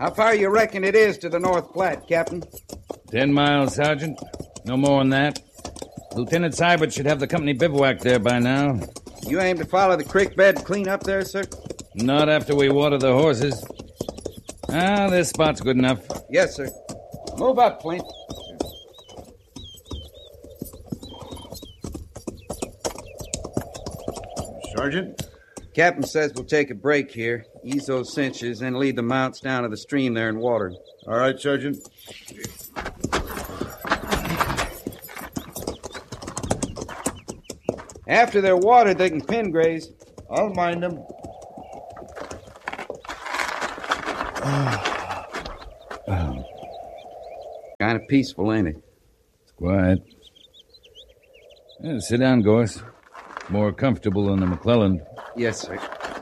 How far you reckon it is to the North Platte, Captain? 10 miles, Sergeant. No more than that. Lieutenant Seibert should have the company bivouac there by now. You aim to follow the creek bed clean up there, sir? Not after we water the horses. This spot's good enough. Yes, sir. Move up, Flint. Sergeant? Captain says we'll take a break here, ease those cinches, and lead the mounts down to the stream there and water. All right, Sergeant. After they're watered, they can pin graze. I'll mind them. Kind of peaceful, ain't it? It's quiet. Sit down, Gorse. More comfortable than the McClellan. Yes, sir.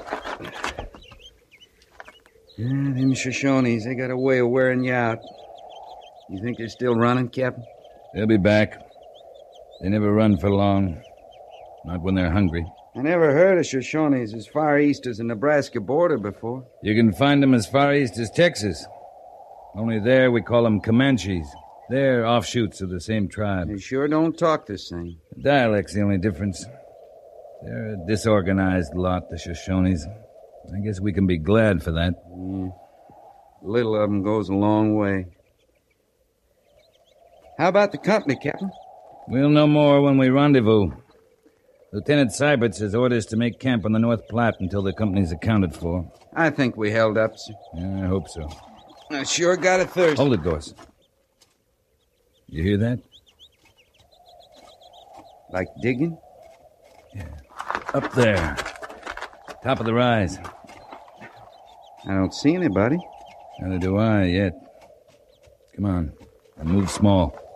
Them Shoshones, they got a way of wearing you out. You think they're still running, Captain? They'll be back. They never run for long. Not when they're hungry. I never heard of Shoshones as far east as the Nebraska border before. You can find them as far east as Texas. Only there we call them Comanches. They're offshoots of the same tribe. They sure don't talk the same. The dialect's the only difference. They're a disorganized lot, the Shoshones. I guess we can be glad for that. Yeah. Little of them goes a long way. How about the company, Captain? We'll know more when we rendezvous. Lieutenant Seibert has orders to make camp on the North Platte until the company's accounted for. I think we held up, sir. Yeah, I hope so. I sure got a thirst. Hold it, Gorse. You hear that? Like digging? Yeah. Up there. Top of the rise. I don't see anybody. Neither do I yet. Come on. And move small.